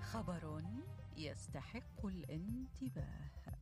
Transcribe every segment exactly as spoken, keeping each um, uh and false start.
خبر يستحق الانتباه.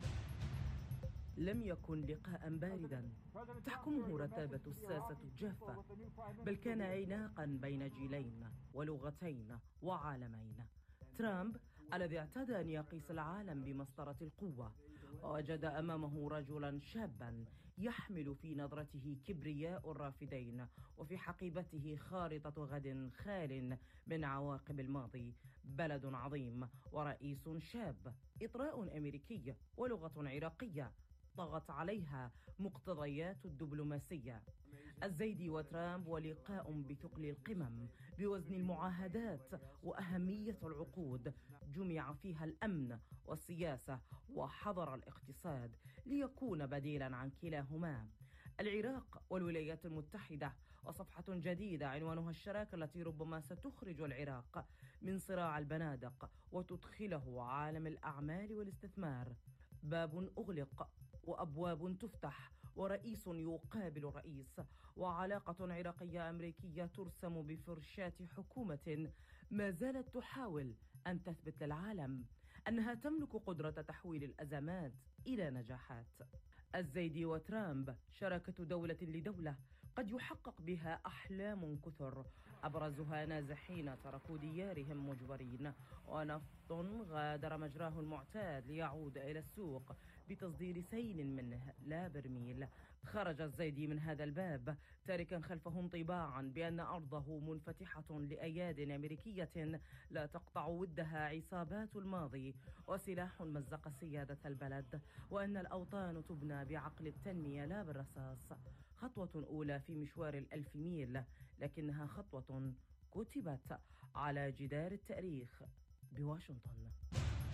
لم يكن لقاء باردا تحكمه رتابة الساسة الجافة، بل كان عناقا بين جيلين ولغتين وعالمين. ترامب الذي اعتاد أن يقيس العالم بمسطرة القوة وجد أمامه رجلا شابا يحمل في نظرته كبرياء الرافدين وفي حقيبته خارطة غد خال من عواقب الماضي. بلد عظيم ورئيس شاب، إطراء أمريكي ولغة عراقية طغت عليها مقتضيات الدبلوماسية. الزيدي وترامب ولقاء بثقل القمم بوزن المعاهدات وأهمية العقود، جمع فيها الأمن والسياسة وحظر الاقتصاد ليكون بديلا عن كلاهما. العراق والولايات المتحدة، وصفحة جديدة عنوانها الشراكة التي ربما ستخرج العراق من صراع البنادق وتدخله عالم الأعمال والاستثمار. باب أغلق وأبواب تفتح، ورئيس يقابل رئيس، وعلاقة عراقية أمريكية ترسم بفرشاة حكومة ما زالت تحاول أن تثبت للعالم أنها تملك قدرة تحويل الأزمات إلى نجاحات. الزيدي وترامب شراكة دولة لدولة قد يحقق بها أحلام كثر، أبرزها نازحين تركوا ديارهم مجبرين، ونفط غادر مجراه المعتاد ليعود إلى السوق بتصدير سيل منه لا برميل. خرج الزيدي من هذا الباب تاركا خلفه انطباعا بأن أرضه منفتحة لأياد أمريكية لا تقطع ودها عصابات الماضي وسلاح مزق سيادة البلد، وأن الأوطان تبنى بعقل التنمية لا بالرصاص. خطوة أولى في مشوار الألف ميل، لكنها خطوة كتبت على جدار التاريخ بواشنطن.